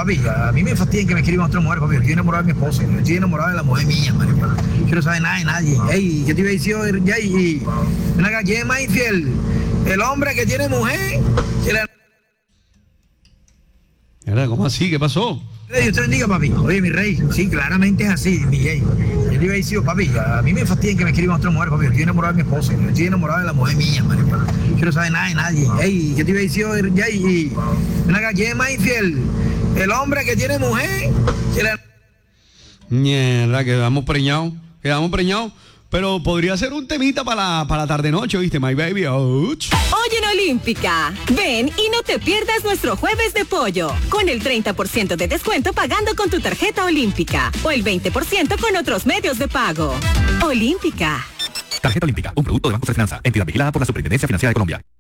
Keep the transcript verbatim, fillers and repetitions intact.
papi, a mí me fastidia que me escriban otra mujer, papi. Yo estoy enamorado de mi esposa, yo estoy enamorado de la mujer mía, marico. Yo no sabe nada de nadie. Ey, ¿qué te iba a decir hoy, Jay? Y, ven acá, ¿quién es más infiel? El hombre que tiene mujer. Que la... ¿Cómo así? ¿Qué pasó? Dios te bendiga, papi. Oye, mi rey, sí, claramente es así, mi Jay. Yo te iba a decir, papi, a mí me fastidia que me escriban otra mujer, papi. Yo estoy enamorado de mi esposa, yo estoy enamorado de la mujer mía, marico. Yo no sabe nada de nadie. Ey, ¿qué te iba a decir hoy, Jay? Y, ven acá, ¿quién es más infiel? El hombre que tiene mujer. Que la... Mierda, quedamos preñados, quedamos preñados. Pero podría ser un temita para la, para la tarde-noche, ¿viste? My baby. Ouch. Oye, en Olímpica, ven y no te pierdas nuestro jueves de pollo, con el treinta por ciento de descuento pagando con tu tarjeta Olímpica, o el veinte por ciento con otros medios de pago. Olímpica. Tarjeta Olímpica, un producto de Banco de Finanza, entidad vigilada por la Superintendencia Financiera de Colombia.